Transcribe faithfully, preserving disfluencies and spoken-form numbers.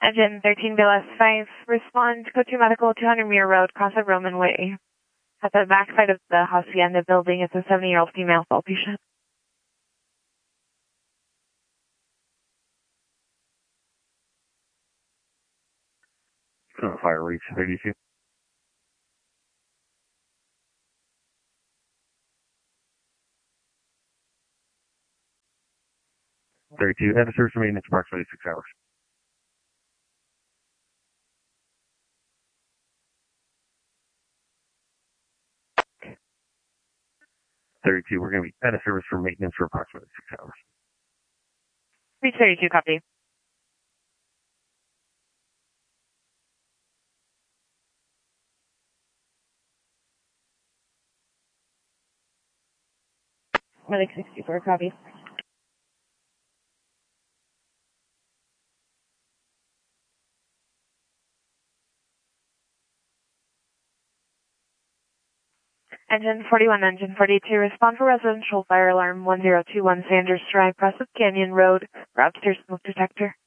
Engine thirteen B L S five, respond, go to Medical two hundred Muir Road, cross at Roman Way. At the back side of the Hacienda building, it's a seventy-year-old female fall patient. Uh, fire reach thirty-two. thirty-two, and the service maintenance approximately six hours. thirty-two, we're going to be at a service for maintenance for approximately six hours. Reach thirty-two, copy. Medic sixty-four, copy. Engine forty-one, engine forty-two, respond for residential fire alarm one zero two one Sanders Drive, Crescent Canyon Road, for upstairs smoke detector.